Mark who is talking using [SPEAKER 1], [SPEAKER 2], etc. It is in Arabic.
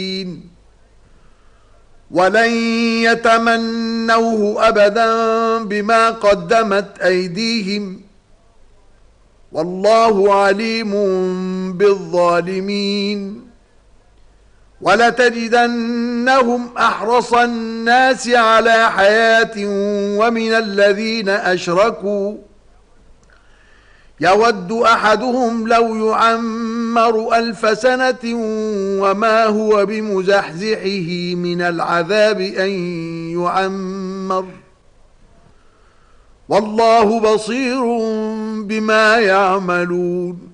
[SPEAKER 1] ولن يتمنوه أبدا بما قدمت أيديهم والله عليم بالظالمين. ولتجدنهم أحرص الناس على حياة ومن الذين أشركوا يود أحدهم لو يعمر 1000 سنة وما هو بمزحزحه من العذاب أن يعمر والله بصير بما يعملون.